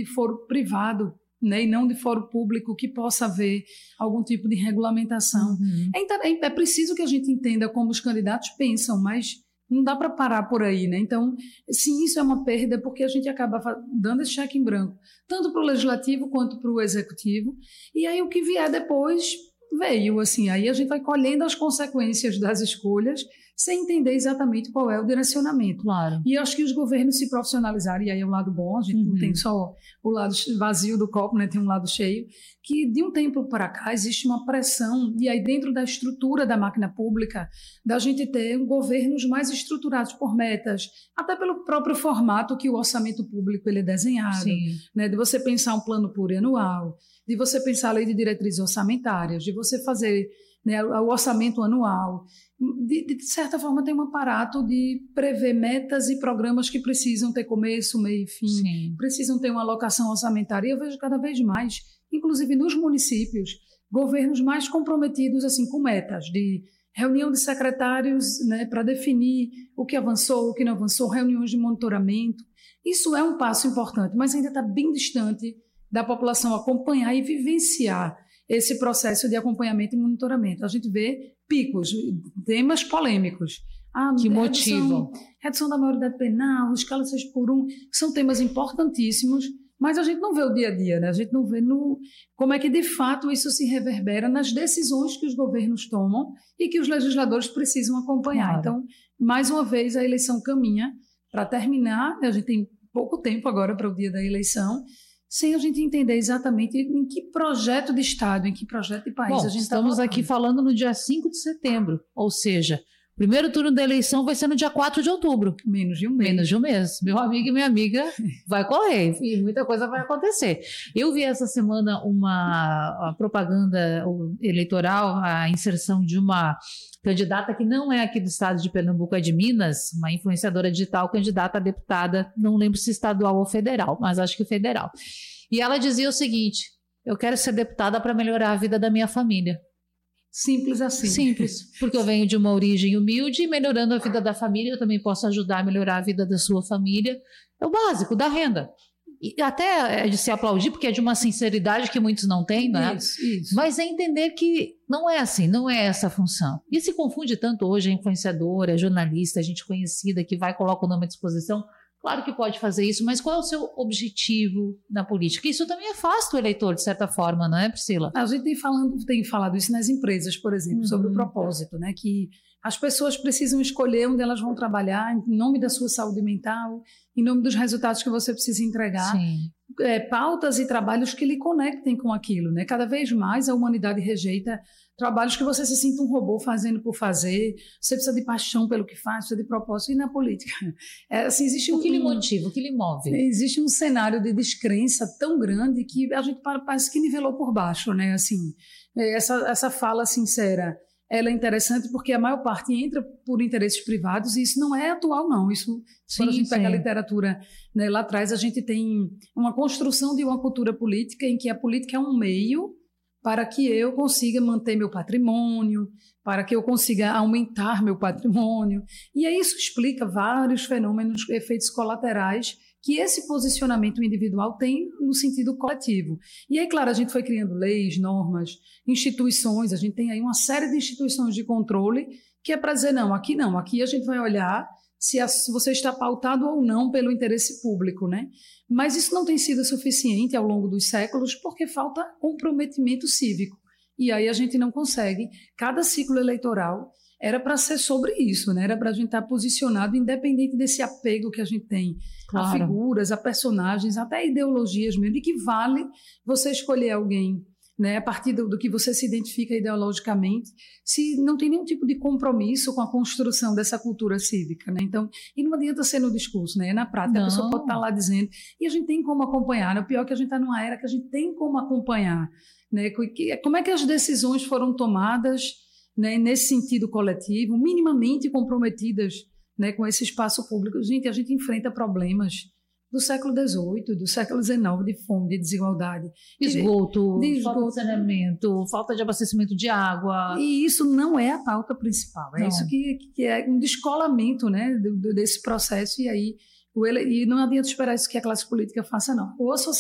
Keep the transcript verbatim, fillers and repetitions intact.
de foro privado, né, e não de foro público, que possa haver algum tipo de regulamentação. Uhum. É, é preciso que a gente entenda como os candidatos pensam, mas não dá para parar por aí, né? Então, sim, isso é uma perda, porque a gente acaba dando esse cheque em branco, tanto para o legislativo quanto para o executivo, e aí o que vier depois veio, assim, aí a gente vai colhendo as consequências das escolhas sem entender exatamente qual é o direcionamento. Claro. E eu acho que os governos se profissionalizarem, e aí é um lado bom, a gente uhum. não tem só o lado vazio do copo, né? Tem um lado cheio, que de um tempo para cá existe uma pressão, e aí dentro da estrutura da máquina pública, da gente ter governos mais estruturados por metas, até pelo próprio formato que o orçamento público ele é desenhado, né? De você pensar um plano plurianual, de você pensar a lei de diretrizes orçamentárias, de você fazer, né, o orçamento anual, de, de certa forma tem um aparato de prever metas e programas que precisam ter começo, meio e fim, Sim. precisam ter uma alocação orçamentária, e eu vejo cada vez mais, inclusive nos municípios, governos mais comprometidos assim, com metas de reunião de secretários, né, para definir o que avançou, o que não avançou, reuniões de monitoramento. Isso é um passo importante, mas ainda está bem distante da população acompanhar e vivenciar esse processo de acompanhamento e monitoramento. A gente vê picos, temas polêmicos. Ah, que redução, motivam. Redução da maioridade penal, escala seis por um, são temas importantíssimos, mas a gente não vê o dia a dia, né? A gente não vê no, como é que, de fato, isso se reverbera nas decisões que os governos tomam e que os legisladores precisam acompanhar. Claro. Então, mais uma vez, a eleição caminha para terminar. A gente tem pouco tempo agora para o dia da eleição, sem a gente entender exatamente em que projeto de Estado, em que projeto de país Bom, a gente está estamos aqui falando no dia cinco de setembro, ou seja, o primeiro turno da eleição vai ser no dia quatro de outubro. Menos de um mês. Menos de um mês. Meu amigo e minha amiga vai correr, e muita coisa vai acontecer. Eu vi essa semana uma, uma propaganda eleitoral, a inserção de uma candidata que não é aqui do estado de Pernambuco, é de Minas, uma influenciadora digital, candidata a deputada, não lembro se estadual ou federal, mas acho que federal. E ela dizia o seguinte: eu quero ser deputada para melhorar a vida da minha família. Simples assim. Simples, porque eu venho de uma origem humilde e melhorando a vida da família, eu também posso ajudar a melhorar a vida da sua família. É o básico, da renda. E até é de se aplaudir, porque é de uma sinceridade que muitos não têm, né? Isso, isso. Mas é entender que não é assim, não é essa a função. E se confunde tanto hoje a influenciadora, a jornalista, a gente conhecida que vai e coloca o nome à disposição. Claro que pode fazer isso, mas qual é o seu objetivo na política? Isso também afasta o eleitor, de certa forma, não é, Priscila? A gente tem, falando, tem falado isso nas empresas, por exemplo, uhum. sobre o propósito, né? Que as pessoas precisam escolher onde elas vão trabalhar em nome da sua saúde mental, em nome dos resultados que você precisa entregar. Sim. É, pautas e trabalhos que lhe conectem com aquilo, né? Cada vez mais a humanidade rejeita trabalhos que você se sinta um robô fazendo por fazer, você precisa de paixão pelo que faz, precisa de propósito. E na política, é, assim, existe o um... que lhe motiva, o que lhe move? Existe um cenário de descrença tão grande que a gente parece que nivelou por baixo, né? Assim, essa, essa fala sincera, ela é interessante porque a maior parte entra por interesses privados e isso não é atual, não. Isso, sim, quando a gente sim. pega a literatura, né, lá atrás, a gente tem uma construção de uma cultura política em que a política é um meio para que eu consiga manter meu patrimônio, para que eu consiga aumentar meu patrimônio. E aí isso explica vários fenômenos, efeitos colaterais que esse posicionamento individual tem no sentido coletivo. E aí, claro, a gente foi criando leis, normas, instituições, a gente tem aí uma série de instituições de controle que é para dizer, não, aqui não, aqui a gente vai olhar se, a, se você está pautado ou não pelo interesse público, né? Mas isso não tem sido suficiente ao longo dos séculos porque falta comprometimento cívico. E aí a gente não consegue. Cada ciclo eleitoral era para ser sobre isso, né? Era para a gente estar posicionado independente desse apego que a gente tem claro. a figuras, a personagens, até a ideologias mesmo, de que vale você escolher alguém, né, a partir do, do que você se identifica ideologicamente, se não tem nenhum tipo de compromisso com a construção dessa cultura cívica, né? Então, e não adianta ser no discurso, né? É na prática, não. A pessoa pode estar lá dizendo, e a gente tem como acompanhar, né? O pior é que a gente está numa era que a gente tem como acompanhar, né? Como é que as decisões foram tomadas, né, nesse sentido coletivo, minimamente comprometidas, né, com esse espaço público. Gente, a gente enfrenta problemas do século dezoito, do século dezenove, de fome, de desigualdade. Esgoto, de, de esgoto, falta de saneamento, falta de abastecimento de água. E isso não é a pauta principal. É não. Isso que, que é um descolamento, né, do, desse processo. E aí, o ele, e não adianta esperar isso que a classe política faça, não. Ou a sociedade